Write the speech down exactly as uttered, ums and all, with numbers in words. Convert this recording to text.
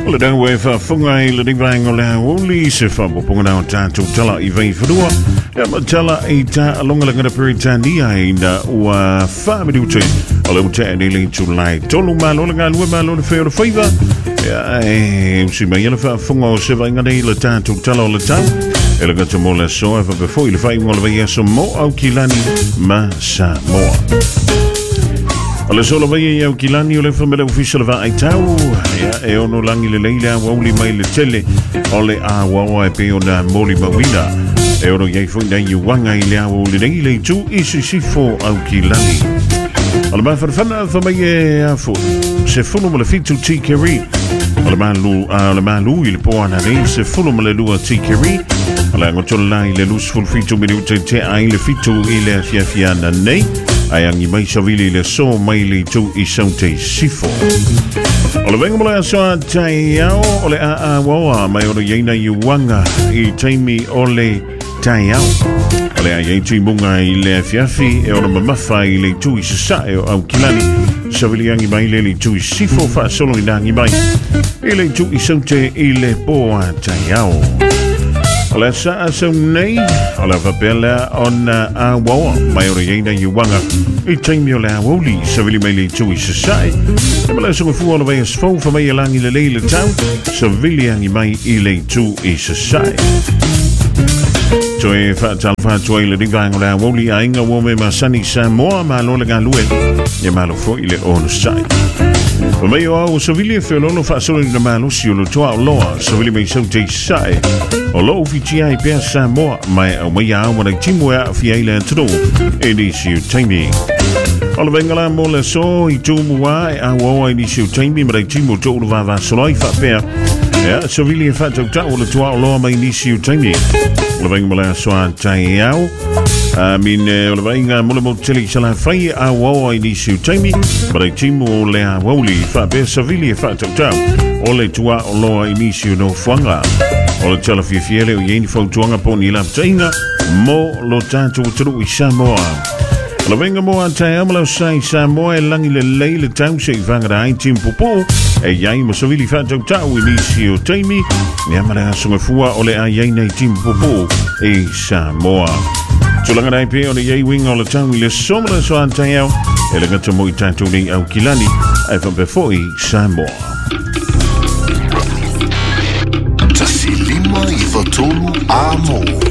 Le dan we fa funga i le ding vang ole oli se fa bo ponga na tanto tala I vai fadua ya ma tala I ta alonga la ngara peritani ai na wa fa me du te ole u te ni le July tolu ma lo nga lu ma lo fe o faiva ya e si ma yele fa funga o se va ngana I le tanto tala le ta ele ga te mo le so fa before ile fa ngol va yeso mo au kilani ma sa mo Ole solo vai e au kilani o le famele ufisala va ai tau ya e ono langi le leila wauli mai le tele ole a wawa e pe ona moli mawina e ono yei fo ndai wanga I le awo le leila tu isi sifo au kilani ole ma farfana fa mai e afo se funo mo le fitu tikeri ole ma lu ole ma lu il po ana nei se funo mo le lua tikeri ole ngotola I le lus ful fitu minuto te ai le fitu ile fia fia na nei ai angi mai savili le so mai le tu I saute sifo. Ole venga mola so tai ao ole a a wawa mai ono yeina I wanga I taimi ole tai ao. Ole a yei tui munga I le fiafi e ono mamafa I le tu I sasae o au kilani. Savili angi mai le le tu I sifo fa solo I nangi mai. I le tu I saute I le poa tai ao. Ole sa so nei ole va bella on a wawa mai ora yeina I wanga I taimi ole a woli savili mai le tu I sasae e mala so fu ole vai sfo fa mai langi le le tau savili angi mai I le tu I sasae Joe fa tal fa joe le dinga ole a woli a inga wo me masani sa mo ma lo le galue e malo fo ile on sai Ma mai o savili fe lo fa solo in malo si lo to lo savili mai so te sai o lo ufiti ai per sa mo mai o mai a mo na timo a fi ile tro e di si taimi Ola vengala mo le so I tu mua e a wo I di si taimi ma timo to lo va va solo I fa per e savili fa to ta o lo to lo mai di si taimi Ola vengala so a tai au I mean, ola vainga mo le mo tele sala fai a wo I di si taimi ma timo le a woli fa per savili fa to ta o le tua o lo I ni si no fanga O le tala fia fiele o yeni fautuanga po ni la taina mo lo tanto tru I Samoa. O le venga mo a tai amala sai Samoa e langi le leile tau se I vanga da ein timpopo e yai mo savili fa tau tau I nisi o taimi ni amala sunga fua o le a yai nei timpopo e Samoa. Tulanga dai pe o le yai winga o le tau I le somala so a tai au e le gata mo I tanto nei au kilani e fa befo I Samoa. Tasilima I Vatolu Amo.